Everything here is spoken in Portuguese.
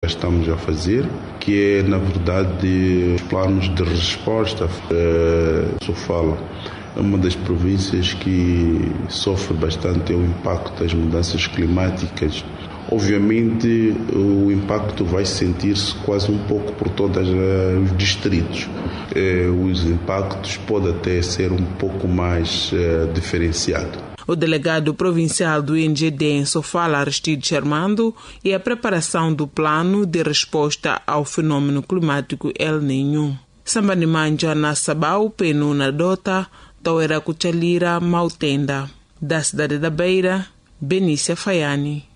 estamos a fazer, que é, na verdade, os planos de resposta. Sofala é uma das províncias que sofre bastante o impacto das mudanças climáticas. Obviamente, o impacto vai sentir-se quase um pouco por todos os distritos. Os impactos podem até ser um pouco mais diferenciados. O delegado provincial do INGD em Sofala, Aristides Armando, e a preparação do plano de resposta ao fenômeno climático El Niño. Sambanimanja na Sabau, Penu na Dota, Tauera Cuchalira, Mautenda. Da cidade da Beira, Benícia Faiani.